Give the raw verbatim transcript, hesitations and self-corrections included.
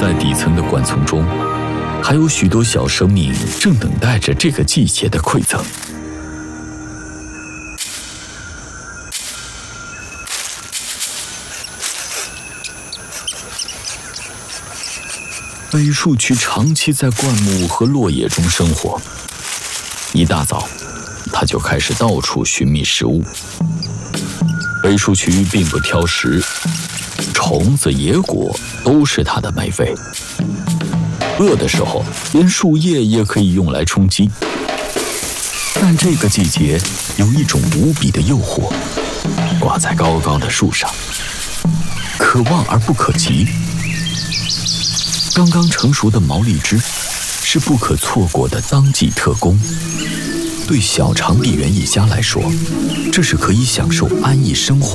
在底层的管丛中，还有许多小生命正等待着这个季节的馈赠。北树渠长期在灌木和落叶中生活，一大早，它就开始到处寻觅食物。北树渠并不挑食，虫子、野果都是它的美味。饿的时候，连树叶也可以用来充饥。但这个季节有一种无比的诱惑，挂在高高的树上，可望而不可及。刚刚成熟的毛荔枝是不可错过的当季特供。对小长臂猿一家来说，这是可以享受安逸生活